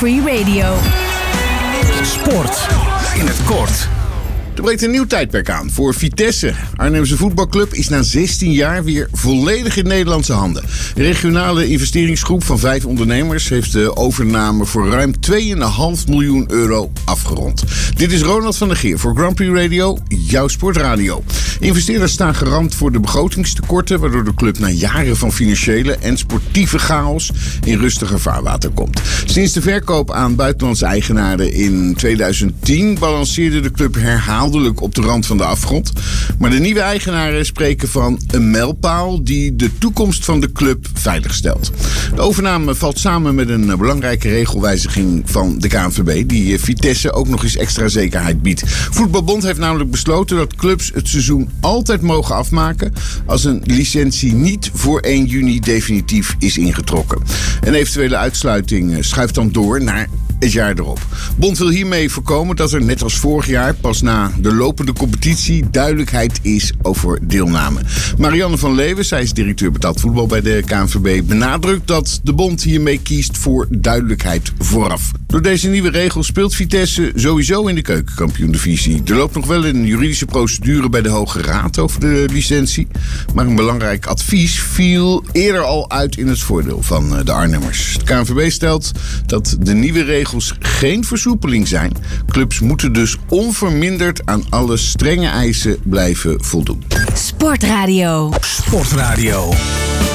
Free Radio. Sport in het kort. Er breekt een nieuw tijdperk aan voor Vitesse. Arnhemse voetbalclub is na 16 jaar weer volledig in Nederlandse handen. De regionale investeringsgroep van 5 ondernemers heeft de overname voor ruim 2,5 miljoen euro afgerond. Dit is Ronald van der Geer voor Grand Prix Radio, jouw sportradio. Investeerders staan garant voor de begrotingstekorten, waardoor de club na jaren van financiële en sportieve chaos in rustiger vaarwater komt. Sinds de verkoop aan buitenlandse eigenaren in 2010 balanceerde de club herhaaldelijk op de rand van de afgrond. Maar de nieuwe eigenaren spreken van een mijlpaal die de toekomst van de club veiligstelt. De overname valt samen met een belangrijke regelwijziging van de KNVB die Vitesse ook nog eens extra zekerheid biedt. Voetbalbond heeft namelijk besloten dat clubs het seizoen altijd mogen afmaken als een licentie niet voor 1 juni definitief is ingetrokken. Een eventuele uitsluiting schuift dan door naar het jaar erop. Bond wil hiermee voorkomen dat er net als vorig jaar pas na de lopende competitie duidelijkheid is over deelname. Marianne van Leeuwen, zij is directeur betaald voetbal bij de KNVB, benadrukt dat de bond hiermee kiest voor duidelijkheid vooraf. Door deze nieuwe regels speelt Vitesse sowieso in de keukenkampioen-divisie. Er loopt nog wel een juridische procedure bij de Hoge Raad over de licentie. Maar een belangrijk advies viel eerder al uit in het voordeel van de Arnhemmers. De KNVB stelt dat de nieuwe regels geen versoepeling zijn. Clubs moeten dus onverminderd aan alle strenge eisen blijven voldoen. Sportradio. Sportradio.